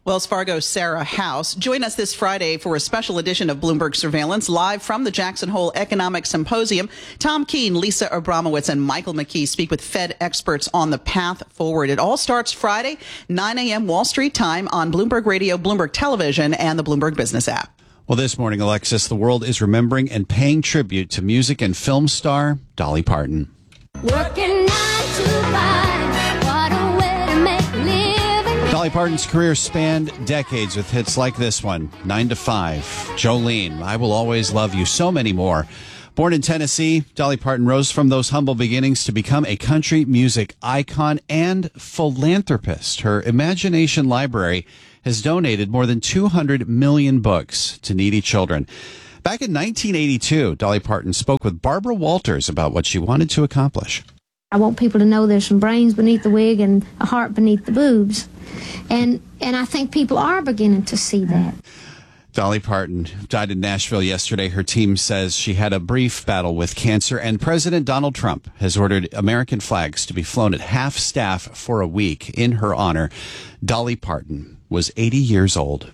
Wells Fargo's Sarah House. Join us this Friday for a special edition of Bloomberg Surveillance, live from the Jackson Hole Economic Symposium. Tom Keene, Lisa Abramowitz, and Michael McKee speak with Fed experts on the path forward. It all starts Friday, nine a.m. Wall Street time on Bloomberg Radio, Bloomberg Television, and the Bloomberg Business app. Well, this morning, Alexis, the world is remembering and paying tribute to music and film star Dolly Parton. Working nine to five, what a way to make a living. Dolly Parton's career spanned decades with hits like this one, nine to five, Jolene, I Will Always Love You, so many more. Born in Tennessee, Dolly Parton rose from those humble beginnings to become a country music icon and philanthropist. Her Imagination Library has donated more than two hundred million books to needy children. Back in nineteen eighty-two, Dolly Parton spoke with Barbara Walters about what she wanted to accomplish. I want people to know there's some brains beneath the wig and a heart beneath the boobs. And and I think people are beginning to see that. Dolly Parton died in Nashville yesterday. Her team says she had a brief battle with cancer, and President Donald Trump has ordered American flags to be flown at half staff for a week in her honor. Dolly Parton was eighty years old.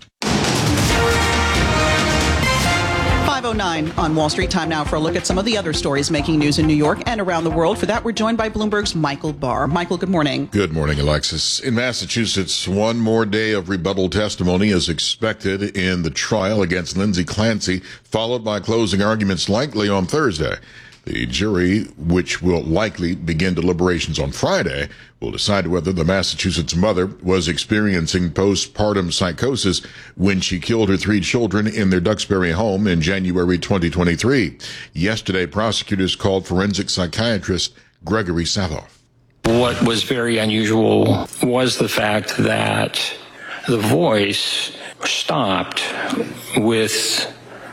five oh nine on Wall Street. Time now for a look at some of the other stories making news in New York and around the world. For that, we're joined by Bloomberg's Michael Barr. Michael, good morning. Good morning, Alexis. In Massachusetts, one more day of rebuttal testimony is expected in the trial against Lindsay Clancy, followed by closing arguments likely on Thursday. The jury, which will likely begin deliberations on Friday, will decide whether the Massachusetts mother was experiencing postpartum psychosis when she killed her three children in their Duxbury home in January twenty twenty-three. Yesterday, prosecutors called forensic psychiatrist Gregory Savoff. What was very unusual was the fact that the voice stopped with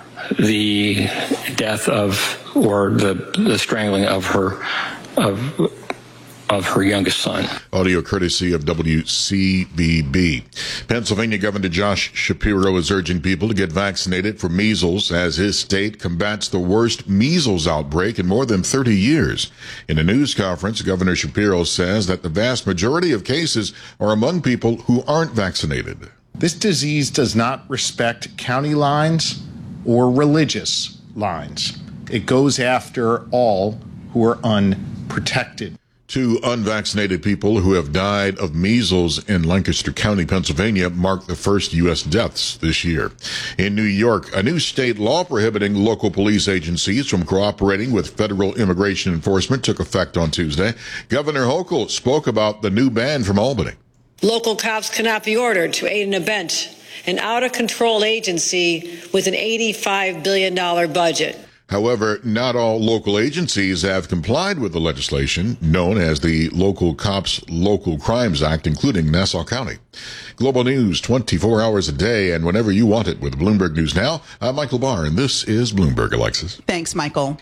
the death of, or the, the strangling of her, of, of her youngest son. Audio courtesy of W C B B. Pennsylvania Governor Josh Shapiro is urging people to get vaccinated for measles as his state combats the worst measles outbreak in more than thirty years. In a news conference, Governor Shapiro says that the vast majority of cases are among people who aren't vaccinated. This disease does not respect county lines or religious lines. It goes after all who are unprotected. Two unvaccinated people who have died of measles in Lancaster County, Pennsylvania, marked the first U S deaths this year. In New York, a new state law prohibiting local police agencies from cooperating with federal immigration enforcement took effect on Tuesday. Governor Hochul spoke about the new ban from Albany. Local cops cannot be ordered to aid and abet an out-of-control agency with an eighty-five billion dollars budget. However, not all local agencies have complied with the legislation known as the Local Cops Local Crimes Act, including Nassau County. Global news twenty-four hours a day and whenever you want it with Bloomberg News Now. I'm Michael Barr, and this is Bloomberg, Alexis. Thanks, Michael.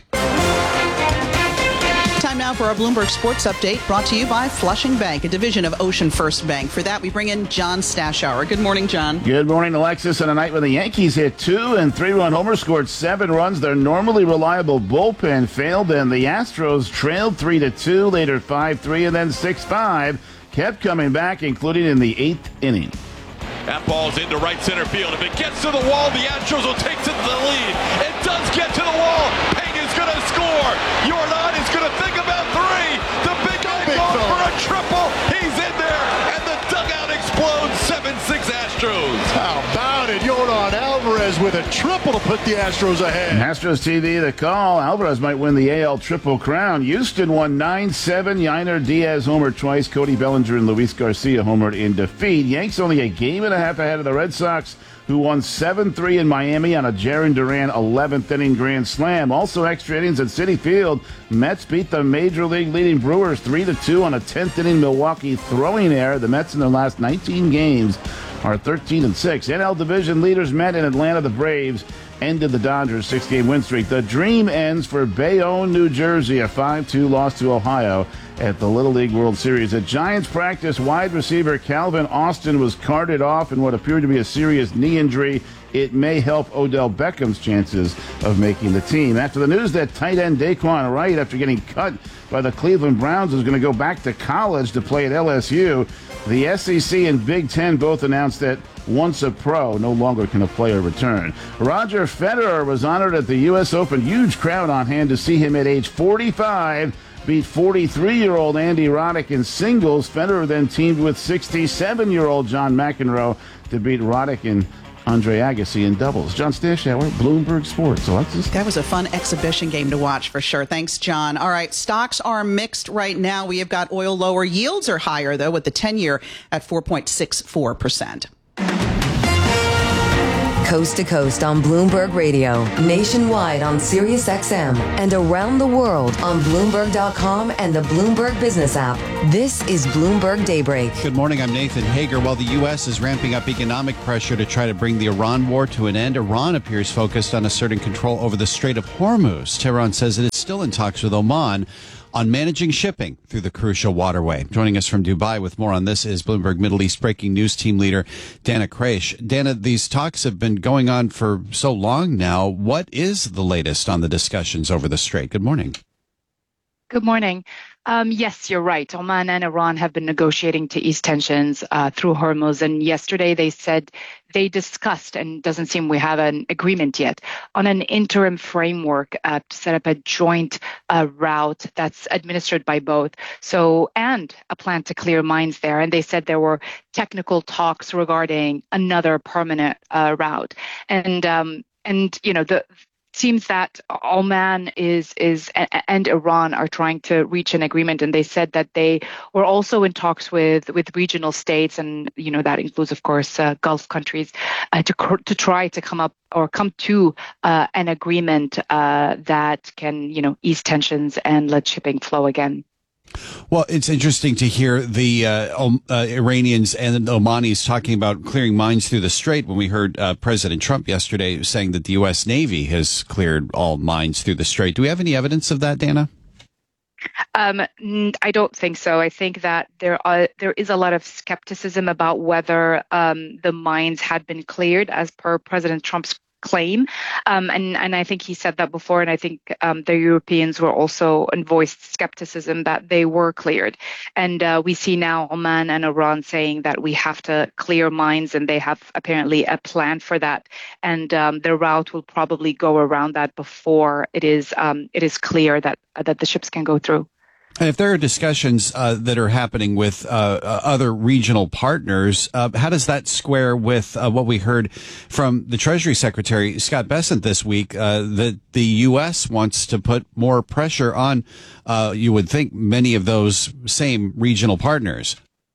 Time now for our Bloomberg Sports Update, brought to you by Flushing Bank, a division of Ocean First Bank. For that, we bring in John Stashower. Good morning, John. Good morning, Alexis. On a night when the Yankees hit two and three-run homers, scored seven runs, their normally reliable bullpen failed, and the Astros trailed three to two, later five three, and then six five. Kept coming back, including in the eighth inning. That ball's into right center field. If it gets to the wall, the Astros will take to the lead. It does get to the wall. Pena's going to score. Jordan is going to think about three. The big guy goes for a triple. He's in there, and the dugout explodes. seven six Astros. How about it? Jordan Alvarez with a triple to put the Astros ahead. Astros T V, the call. Alvarez might win the A L Triple Crown. Houston won nine seven. Yainer Diaz homered twice. Cody Bellinger and Luis Garcia homered in defeat. Yanks only a game and a half ahead of the Red Sox, who won seven three in Miami on a Jarren Duran eleventh inning grand slam. Also extra innings at Citi Field. Mets beat the Major League leading Brewers three to two on a tenth inning Milwaukee throwing error. The Mets in their last nineteen games are thirteen and six. N L division leaders met in Atlanta. The Braves ended the Dodgers' six-game win streak. The dream ends for Bayonne, New Jersey, a five two loss to Ohio at the Little League World Series. At Giants practice, wide receiver Calvin Austin was carted off in what appeared to be a serious knee injury it may help Odell Beckham's chances of making the team. After the news that tight end Daquan Wright, after getting cut by the Cleveland Browns, is going to go back to college to play at L S U, the S E C and Big Ten both announced that once a pro, no longer can a player return. Roger Federer was honored at the U S Open. Huge crowd on hand to see him at age forty-five beat forty-three-year-old Andy Roddick in singles. Federer then teamed with sixty-seven-year-old John McEnroe to beat Roddick and Andre Agassi in doubles. John Stashauer, Bloomberg Sports. Alexis? That was a fun exhibition game to watch for sure. Thanks, John. All right, stocks are mixed right now. We have got oil lower. Yields are higher, though, with the ten-year at four point six four percent. Coast to coast on Bloomberg Radio, nationwide on Sirius X M, and around the world on Bloomberg dot com and the Bloomberg Business app. This is Bloomberg Daybreak. Good morning, I'm Nathan Hager. While the U S is ramping up economic pressure to try to bring the Iran war to an end, Iran appears focused on asserting control over the Strait of Hormuz. Tehran says it is still in talks with Oman on managing shipping through the crucial waterway. Joining us from Dubai with more on this is Bloomberg Middle East breaking news team leader Dana Kraish. Dana, these talks have been going on for so long now. What is the latest on the discussions over the strait? Good morning. Good morning. Um, yes, you're right. Oman and Iran have been negotiating to ease tensions uh, through Hormuz. And yesterday they said they discussed, and doesn't seem we have an agreement yet, on an interim framework uh, to set up a joint uh, route that's administered by both. So, and a plan to clear mines there. And they said there were technical talks regarding another permanent uh, route. And, um, and you know, the seems that Oman is is and Iran are trying to reach an agreement, and they said that they were also in talks with with regional states, and you know that includes, of course, uh, Gulf countries, uh, to to try to come up or come to uh, an agreement uh, that can you know ease tensions and let shipping flow again. Well, it's interesting to hear the uh, um, uh, Iranians and the Omanis talking about clearing mines through the strait when we heard uh, President Trump yesterday saying that the U S Navy has cleared all mines through the strait. Do we have any evidence of that, Dana? Um, I don't think so. I think that there are there is a lot of skepticism about whether um, the mines had been cleared as per President Trump's claim. Um, and, and I think he said that before, and I think um, the Europeans were also and voiced skepticism that they were cleared. And uh, we see now Oman and Iran saying that we have to clear mines, and they have apparently a plan for that. And um, the route will probably go around that before it is um, it is clear that that the ships can go through. And if there are discussions uh, that are happening with uh, other regional partners, uh, how does that square with uh, what we heard from the Treasury Secretary, Scott Bessent, this week, uh, that the U S wants to put more pressure on, uh, you would think, many of those same regional partners?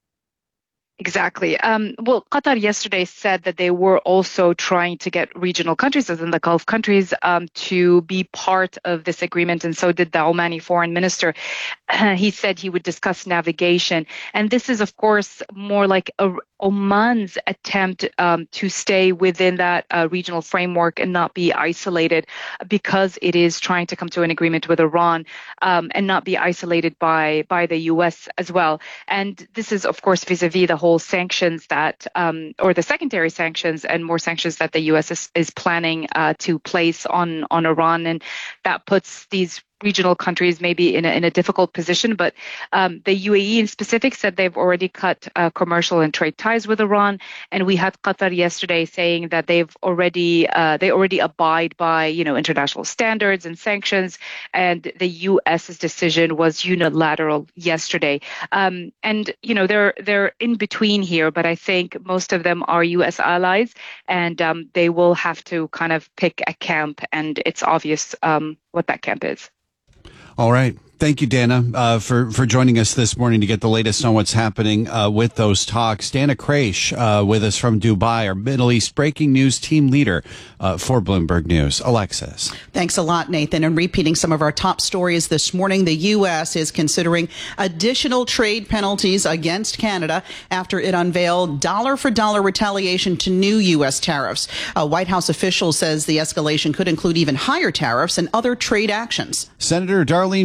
Exactly. Um, well, Qatar yesterday said that they were also trying to get regional countries, as in the Gulf countries, um, to be part of this agreement, and so did the Omani foreign minister. Uh, he said he would discuss navigation, and this is, of course, more like a, Oman's attempt um, to stay within that uh, regional framework and not be isolated, because it is trying to come to an agreement with Iran um, and not be isolated by by the U S as well. And this is, of course, vis-a-vis the whole sanctions that, um, or the secondary sanctions and more sanctions that the U S is, is planning uh, to place on, on Iran. And that puts these regional countries maybe in a, in a difficult position, but um, the U A E in specific said they've already cut uh, commercial and trade ties with Iran, and we had Qatar yesterday saying that they've already uh, they already abide by you know international standards and sanctions, and the U S's decision was unilateral yesterday. Um, and you know they're they're in between here, but I think most of them are U S allies, and um, they will have to kind of pick a camp, and it's obvious um, what that camp is. All right. Thank you, Dana, uh, for, for joining us this morning to get the latest on what's happening uh, with those talks. Dana Kraish uh, with us from Dubai, our Middle East breaking news team leader uh, for Bloomberg News. Alexis. Thanks a lot, Nathan. And repeating some of our top stories this morning, the U S is considering additional trade penalties against Canada after it unveiled dollar-for-dollar retaliation to new U S tariffs. A White House official says the escalation could include even higher tariffs and other trade actions. Senator Darlene Graham has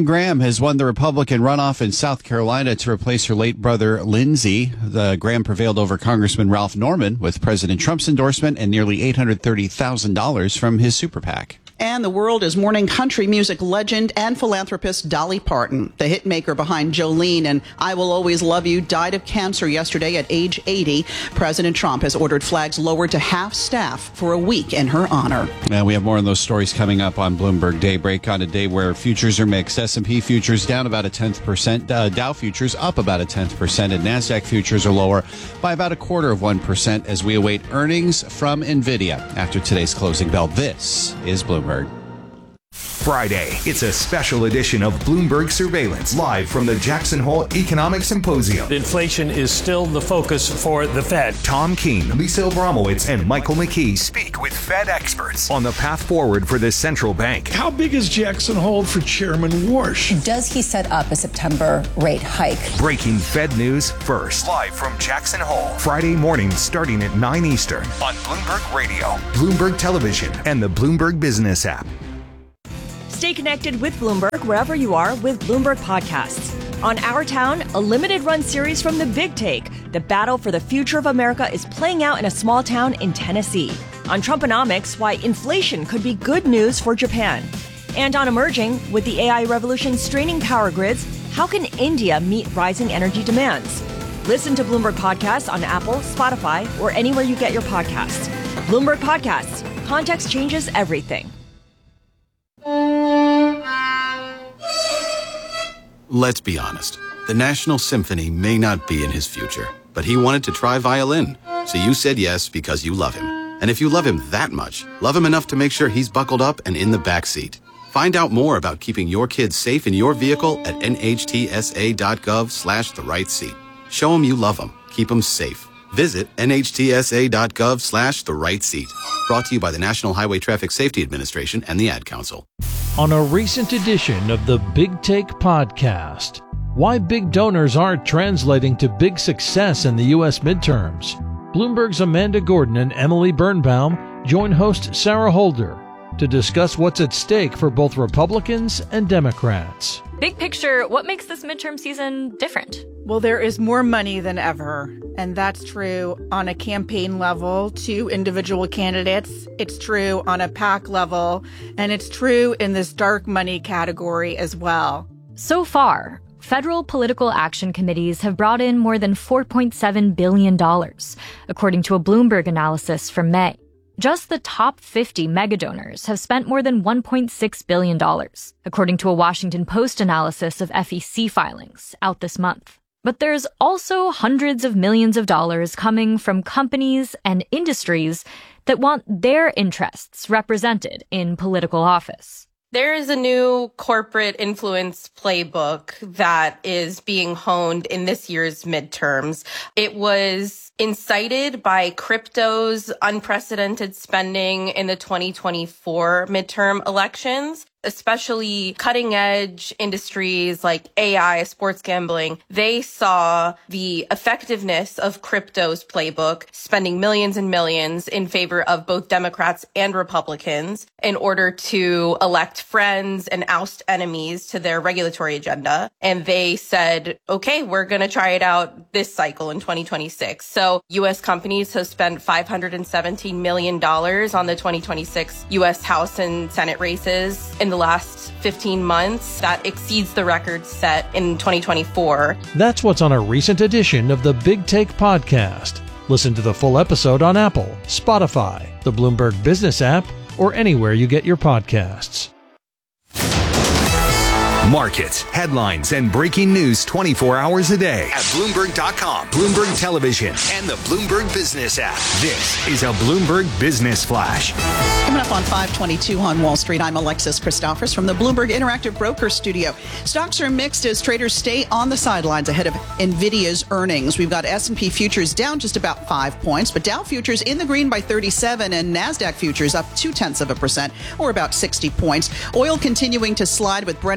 has won the Republican runoff in South Carolina to replace her late brother, Lindsey. The Graham prevailed over Congressman Ralph Norman with President Trump's endorsement and nearly eight hundred thirty thousand dollars from his super PAC. And the world is mourning country music legend and philanthropist Dolly Parton. The hit maker behind Jolene and I Will Always Love You died of cancer yesterday at age eighty. President Trump has ordered flags lowered to half staff for a week in her honor. And we have more on those stories coming up on Bloomberg Daybreak on a day where futures are mixed. S and P futures down about a tenth percent, uh, Dow futures up about a tenth percent, and NASDAQ futures are lower by about a quarter of one percent as we await earnings from NVIDIA after today's closing bell. This is Bloomberg. Friday, it's a special edition of Bloomberg Surveillance, live from the Jackson Hole Economic Symposium. Inflation is still the focus for the Fed. Tom Keene, Lisa Abramowitz, and Michael McKee speak with Fed experts on the path forward for the central bank. How big is Jackson Hole for Chairman Warsh? Does he set up a September rate hike? Breaking Fed news first. Live from Jackson Hole. Friday morning starting at nine Eastern on Bloomberg Radio, Bloomberg Television, and the Bloomberg Business app. Stay connected with Bloomberg wherever you are with Bloomberg Podcasts. On Our Town, a limited-run series from The Big Take. The battle for the future of America is playing out in a small town in Tennessee. On Trumponomics, why inflation could be good news for Japan. And on Emerging, with the A I revolution straining power grids, how can India meet rising energy demands? Listen to Bloomberg Podcasts on Apple, Spotify, or anywhere you get your podcasts. Bloomberg Podcasts. Context changes everything. Let's be honest. The National Symphony may not be in his future, but he wanted to try violin. So you said yes because you love him. And if you love him that much, love him enough to make sure he's buckled up and in the back seat. Find out more about keeping your kids safe in your vehicle at nhtsa.gov slash the right seat. Show him you love him. Keep him safe. Visit nhtsa.gov slash the right seat. Brought to you by the National Highway Traffic Safety Administration and the Ad Council. On a recent edition of the Big Take podcast, why big donors aren't translating to big success in the U S midterms. Bloomberg's Amanda Gordon and Emily Birnbaum join host Sarah Holder to discuss what's at stake for both Republicans and Democrats. Big picture, what makes this midterm season different? Well, there is more money than ever, and that's true on a campaign level to individual candidates. It's true on a PAC level, and it's true in this dark money category as well. So far, federal political action committees have brought in more than four point seven billion dollars, according to a Bloomberg analysis from May. Just the top fifty megadonors have spent more than one point six billion dollars, according to a Washington Post analysis of F E C filings out this month. But there's also hundreds of millions of dollars coming from companies and industries that want their interests represented in political office. There is a new corporate influence playbook that is being honed in this year's midterms. It was incited by crypto's unprecedented spending in the twenty twenty-four midterm elections, especially cutting edge industries like A I, sports gambling. They saw the effectiveness of crypto's playbook, spending millions and millions in favor of both Democrats and Republicans in order to elect friends and oust enemies to their regulatory agenda. And they said, okay, we're going to try it out this cycle in twenty twenty-six. So U S companies have spent five hundred seventeen million dollars on the twenty twenty-six U S House and Senate races in the last fifteen months. That exceeds the record set in twenty twenty-four. That's what's on a recent edition of the Big Take podcast. Listen to the full episode on Apple, Spotify, the Bloomberg Business app, or anywhere you get your podcasts. Markets, headlines, and breaking news twenty-four hours a day at Bloomberg dot com, Bloomberg Television, and the Bloomberg Business app. This is a Bloomberg Business Flash. Coming up on five twenty-two on Wall Street, I'm Alexis Christophers from the Bloomberg Interactive Broker Studio. Stocks are mixed as traders stay on the sidelines ahead of NVIDIA's earnings. We've got S and P futures down just about five points, but Dow futures in the green by thirty-seven and NASDAQ futures up two-tenths of a percent or about sixty points. Oil continuing to slide with Brent crude at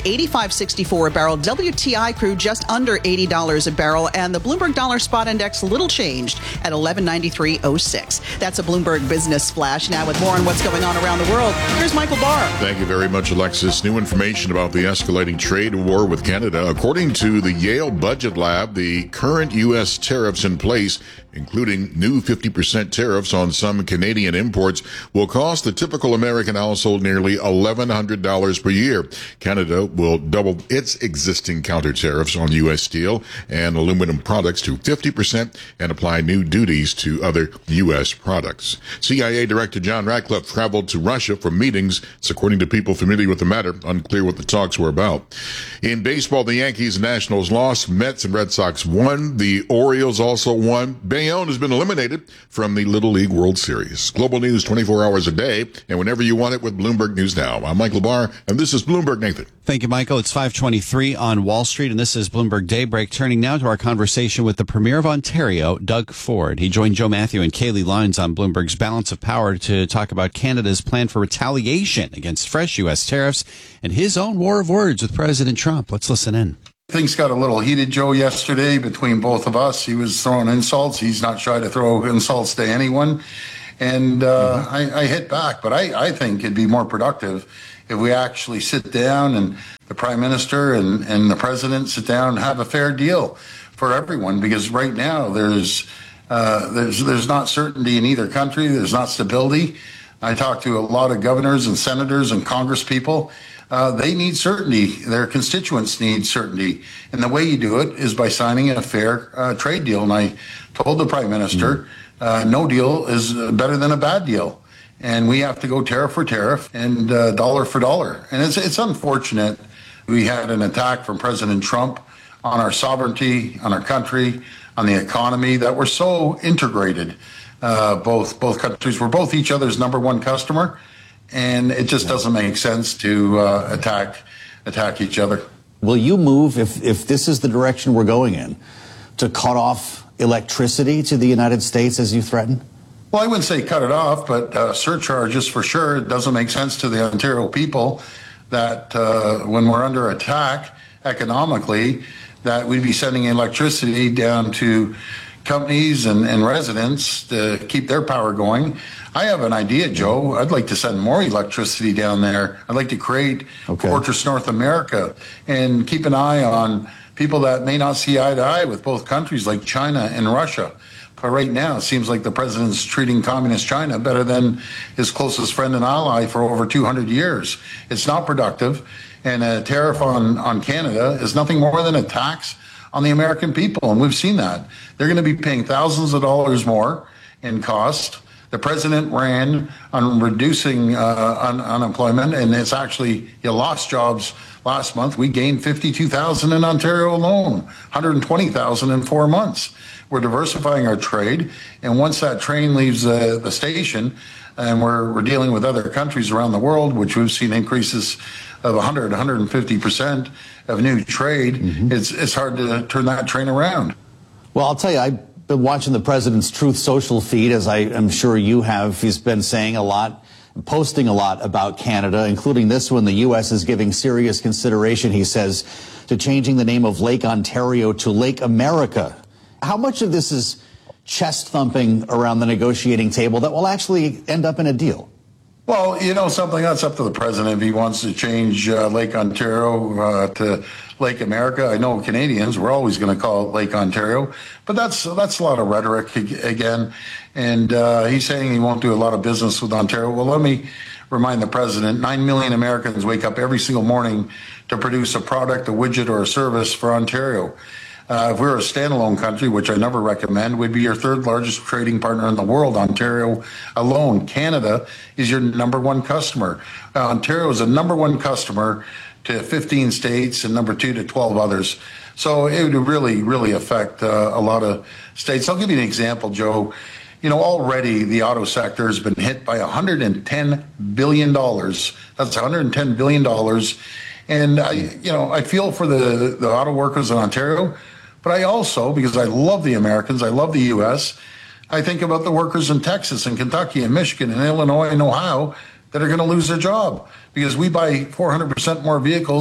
eighty-five sixty-four a barrel. W T I crude just under eighty dollars a barrel. And the Bloomberg Dollar Spot Index little changed at eleven ninety-three oh six. That's a Bloomberg Business Flash. Now with more on what's going on around the world, here's Michael Barr. Thank you very much, Alexis. New information about the escalating trade war with Canada. According to the Yale Budget Lab, the current U S tariffs in place, including new fifty percent tariffs on some Canadian imports, will cost the typical American household nearly eleven hundred dollars per year. Canada will double its existing counter tariffs on U S steel and aluminum products to fifty percent and apply new duties to other U S products. C I A Director John Ratcliffe traveled to Russia for meetings. It's according to people familiar with the matter. Unclear what the talks were about. In baseball, the Yankees and Nationals lost. Mets and Red Sox won. The Orioles also won. Bayonne has been eliminated from the Little League World Series. Global news twenty-four hours a day and whenever you want it with Bloomberg News Now. I'm Michael Barr, and this is Bloomberg Nathan. Thank you, Michael. It's five twenty-three on Wall Street, and this is Bloomberg Daybreak. Turning now to our conversation with the Premier of Ontario, Doug Ford. He joined Joe Matthew and Kaylee Lyons on Bloomberg's Balance of Power to talk about Canada's plan for retaliation against fresh U S tariffs and his own war of words with President Trump. Let's listen in. Things got a little heated, Joe, yesterday between both of us. He was throwing insults. He's not shy to throw insults to anyone. And uh, mm-hmm. I, I hit back. But I, I think it'd be more productive if we actually sit down and the Prime Minister and, and the President sit down and have a fair deal for everyone. Because right now there's, uh, there's, there's not certainty in either country. There's not stability. I talked to a lot of governors and senators and Congress people. Uh, they need certainty. Their constituents need certainty. And the way you do it is by signing a fair uh, trade deal. And I told the Prime Minister, uh, no deal is better than a bad deal. And we have to go tariff for tariff and uh, dollar for dollar. And it's, it's unfortunate we had an attack from President Trump on our sovereignty, on our country, on the economy, that we're so integrated. Uh, both both countries were both each other's number one customer. And it just doesn't make sense to uh, attack attack each other. Will you move, if, if this is the direction we're going in, to cut off electricity to the United States as you threaten? Well, I wouldn't say cut it off, but uh, surcharges for sure. It doesn't make sense to the Ontario people that uh, when we're under attack economically, that we'd be sending electricity down to companies and, and residents to keep their power going. I have an idea, Joe. I'd like to send more electricity down there. I'd like to create okay. Fortress North America and keep an eye on people that may not see eye to eye with both countries like China and Russia. But right now, it seems like the president's treating communist China better than his closest friend and ally for over two hundred years. It's not productive. And a tariff on, on Canada is nothing more than a tax on the American people. And we've seen that. They're going to be paying thousands of dollars more in cost. The president ran on reducing uh, un- unemployment, and it's actually, you lost jobs last month. We gained fifty-two thousand in Ontario alone, one hundred twenty thousand in four months. We're diversifying our trade, and once that train leaves uh, the station, and we're, we're dealing with other countries around the world, which we've seen increases of one hundred, one hundred fifty percent of new trade, mm-hmm. it's, it's hard to turn that train around. Well, I'll tell you, I've been watching the president's Truth Social feed, as I am sure you have. He's been saying a lot, posting a lot about Canada, including this one. The U S is giving serious consideration, he says, to changing the name of Lake Ontario to Lake America. How much of this is chest thumping around the negotiating table that will actually end up in a deal? Well, you know something, that's up to the president if he wants to change uh, Lake Ontario uh, to Lake America. I know Canadians, we're always going to call it Lake Ontario, but that's that's a lot of rhetoric again. And uh, he's saying he won't do a lot of business with Ontario. Well, let me remind the president, nine million Americans wake up every single morning to produce a product, a widget, or a service for Ontario. Uh, if we were a standalone country, which I never recommend, we'd be your third largest trading partner in the world, Ontario alone. Canada is your number one customer. Uh, Ontario is a number one customer to fifteen states and number two to twelve others. So it would really, really affect uh, a lot of states. I'll give you an example, Joe. You know, already the auto sector has been hit by one hundred ten billion dollars. That's one hundred ten billion dollars. And, I, you know, I feel for the, the auto workers in Ontario. But I also, because I love the Americans, I love the U S, I think about the workers in Texas and Kentucky and Michigan and Illinois and Ohio that are going to lose their job because we buy four hundred percent more vehicles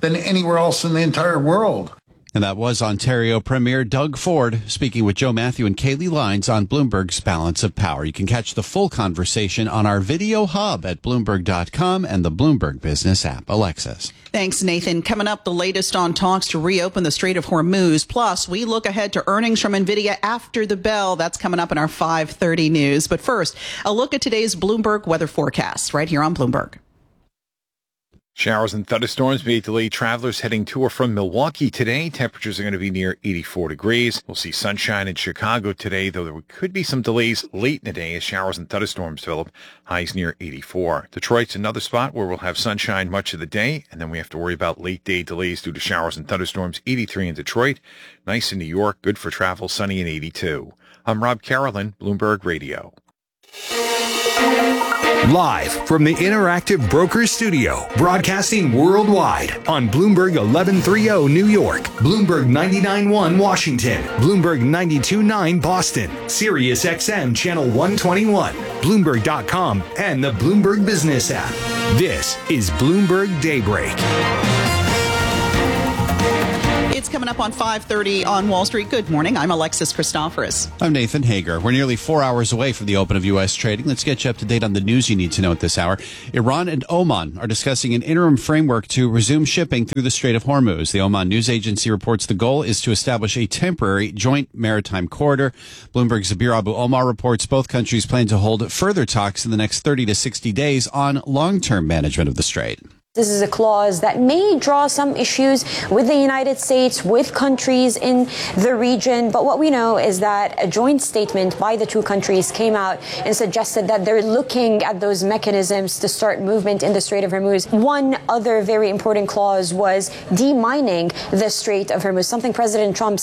than anywhere else in the entire world. And that was Ontario Premier Doug Ford speaking with Joe Matthew and Kaylee Lines on Bloomberg's Balance of Power. You can catch the full conversation on our video hub at Bloomberg dot com and the Bloomberg Business app. Alexis. Thanks, Nathan. Coming up, the latest on talks to reopen the Strait of Hormuz. Plus, we look ahead to earnings from NVIDIA after the bell. That's coming up in our five thirty news. But first, a look at today's Bloomberg weather forecast right here on Bloomberg. Showers and thunderstorms may delay travelers heading to or from Milwaukee today. Temperatures are going to be near eighty-four degrees. We'll see sunshine in Chicago today, though there could be some delays late in the day as showers and thunderstorms develop. Highs near eighty-four. Detroit's another spot where we'll have sunshine much of the day, and then we have to worry about late day delays due to showers and thunderstorms. eighty-three in Detroit. Nice in New York. Good for travel. Sunny in eighty-two. I'm Rob Carolyn, Bloomberg Radio. Live from the Interactive Brokers Studio, broadcasting worldwide on Bloomberg eleven thirty New York, Bloomberg ninety-nine point one Washington, Bloomberg ninety-two point nine Boston, Sirius X M Channel one twenty-one, Bloomberg dot com, and the Bloomberg Business app. This is Bloomberg Daybreak. It's coming up on five thirty on Wall Street. Good morning. I'm Alexis Christoforous. I'm Nathan Hager. We're nearly four hours away from the open of U S trading. Let's get you up to date on the news you need to know at this hour. Iran and Oman are discussing an interim framework to resume shipping through the Strait of Hormuz. The Oman news agency reports the goal is to establish a temporary joint maritime corridor. Bloomberg's Zabir Abu Omar reports both countries plan to hold further talks in the next thirty to sixty days on long-term management of the strait. This is a clause that may draw some issues with the United States, with countries in the region. But what we know is that a joint statement by the two countries came out and suggested that they're looking at those mechanisms to start movement in the Strait of Hormuz. One other very important clause was demining the Strait of Hormuz, something President Trump